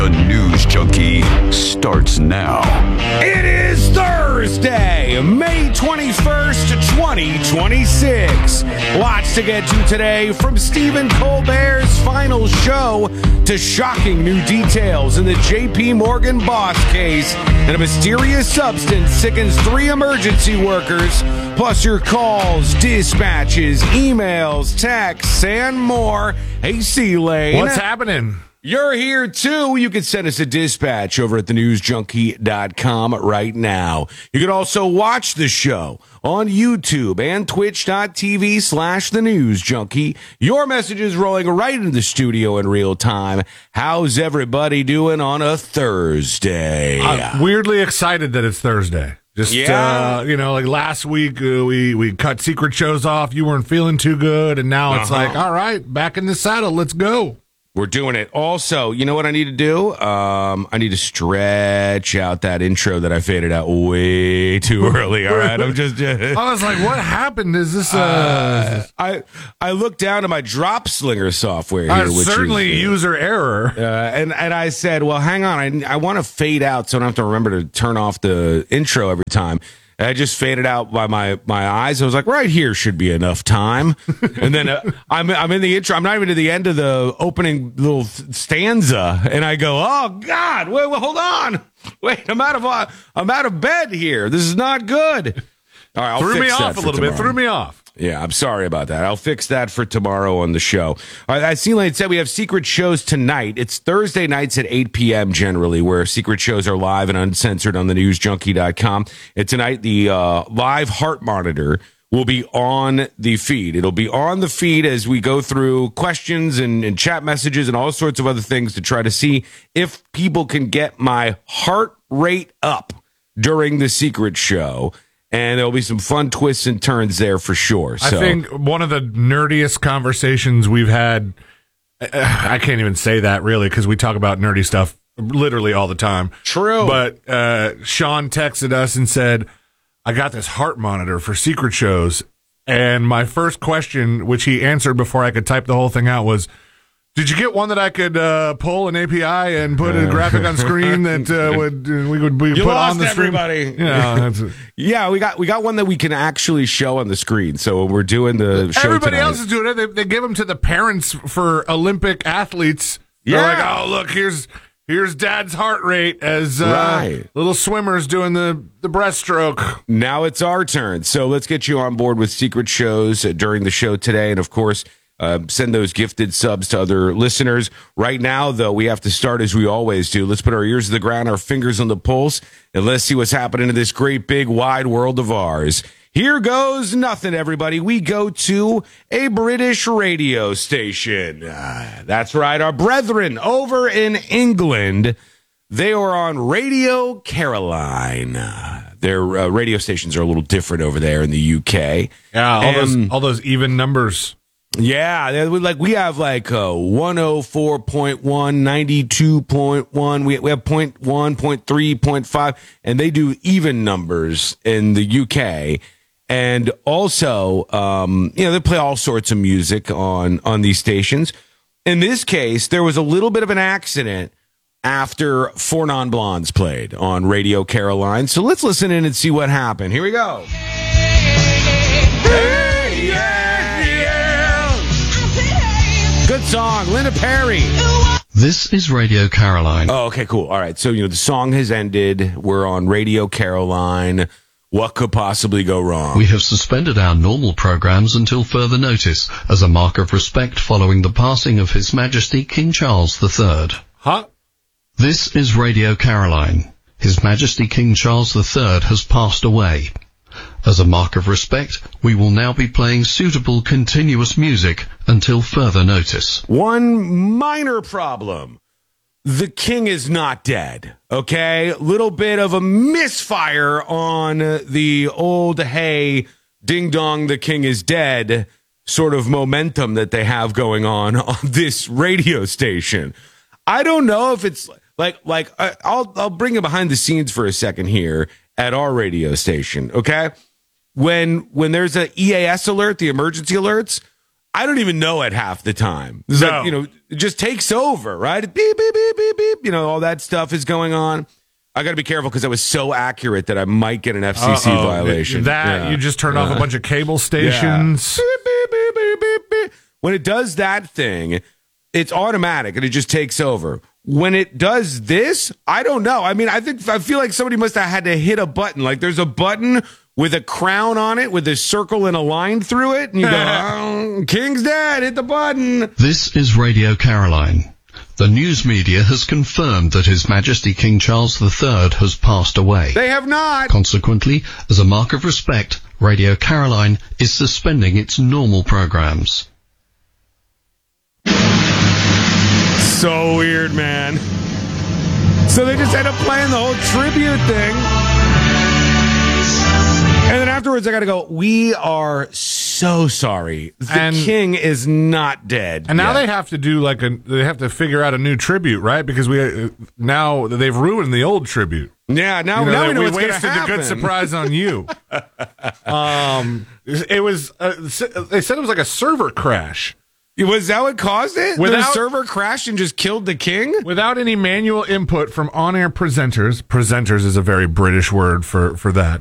The News Junkie starts now. It is Thursday, May 21st, 2026. Lots to get to today, from Stephen Colbert's final show to shocking new details in the J.P. Morgan boss case, and a mysterious substance sickens 3 emergency workers, plus your calls, dispatches, emails, texts, and more. Hey, C-Lane. What's happening? You're here, too. You can send us a dispatch over at thenewsjunkie.com right now. You can also watch the show on YouTube and twitch.tv/thenewsjunkie. Your messages rolling right into the studio in real time. How's everybody doing on a Thursday? I'm weirdly excited that it's Thursday. Just, like last week, we cut secret shows off. You weren't feeling too good, and now it's like, all right, back in the saddle. Let's go. We're doing it. Also, you know what I need to do? I need to stretch out that intro that I faded out way too early. All right, I'm just. I was like, what happened? Is this? I looked down at my Drop Slinger software here, which certainly is user error. And I said, well, hang on, I want to fade out, so I don't have to remember to turn off the intro every time. I just faded out by my eyes. I was like, right here should be enough time. And then I'm in the intro. I'm not even to the end of the opening little stanza. And I go, oh, God, wait, hold on. Wait, I'm out of bed here. This is not good. All right, Threw me off a little bit. Threw me off. Yeah, I'm sorry about that. I'll fix that for tomorrow on the show. All right, I see Lane said we have secret shows tonight. It's Thursday nights at 8 p.m. generally, where secret shows are live and uncensored on thenewsjunkie.com. And tonight, the live heart monitor will be on the feed. It'll be on the feed as we go through questions and chat messages and all sorts of other things to try to see if people can get my heart rate up during the secret show. And there'll be some fun twists and turns there for sure. So. I think one of the nerdiest conversations we've had, I can't even say that really because we talk about nerdy stuff literally all the time. True. But Sean texted us and said, I got this heart monitor for secret shows. And my first question, which he answered before I could type the whole thing out, was, did you get one that I could pull an API and put a graphic on screen that we could put on the screen? Everybody. Yeah, we got one that we can actually show on the screen. So when we're doing the show everybody tonight, else is doing it. They give them to the parents for Olympic athletes. They're like, oh look, here's Dad's heart rate as little swimmers doing the breaststroke. Now it's our turn. So let's get you on board with secret shows during the show today, and of course. Send those gifted subs to other listeners. Right now, though, we have to start as we always do. Let's put our ears to the ground, our fingers on the pulse, and let's see what's happening in this great, big, wide world of ours. Here goes nothing, everybody. We go to a British radio station. That's right, our brethren over in England. They are on Radio Caroline. Their radio stations are a little different over there in the UK. Yeah, all those even numbers. Yeah, we have 104.1, 92.1. We have 0.1, 0.3, 0.5, and they do even numbers in the UK. And also, they play all sorts of music on these stations. In this case, there was a little bit of an accident after Four Non-Blondes played on Radio Caroline. So let's listen in and see what happened. Here we go. Hey, yeah. Good song, Linda Perry. This is Radio Caroline. Oh, okay, cool. All right, so the song has ended. We're on Radio Caroline. What could possibly go wrong? We have suspended our normal programs until further notice as a mark of respect following the passing of His Majesty King Charles III. Huh? This is Radio Caroline. His Majesty King Charles III has passed away. As a mark of respect, we will now be playing suitable continuous music until further notice. One minor problem. The king is not dead, okay? Little bit of a misfire on the old, hey, ding-dong, the king is dead sort of momentum that they have going on this radio station. I don't know if it's I'll bring you behind the scenes for a second here at our radio station, okay? When there's an EAS alert, the emergency alerts, I don't even know it half the time. It's No. like, it just takes over, right? Beep, beep, beep, beep, beep. All that stuff is going on. I got to be careful because that was so accurate that I might get an FCC violation. You just turned off a bunch of cable stations. Beep, beep, beep, beep, beep, beep. When it does that thing, it's automatic and it just takes over. When it does this, I don't know. I mean, I feel like somebody must have had to hit a button. Like there's a button with a crown on it with a circle and a line through it. And you go, King's dead. Hit the button. This is Radio Caroline. The news media has confirmed that His Majesty King Charles III has passed away. They have not. Consequently, as a mark of respect, Radio Caroline is suspending its normal programs. So weird, man. So they just end up playing the whole tribute thing. And then afterwards, I got to go, we are so sorry. The king is not dead. And now yet. they have to do they have to figure out a new tribute, right? Because now they've ruined the old tribute. Yeah, now we know what's going to wasted happen. the good surprise on you. It was, they said it was like a server crash. Was that what caused it? The Without- server crashed and just killed the king? Without any manual input from on-air presenters. Presenters is a very British word for that.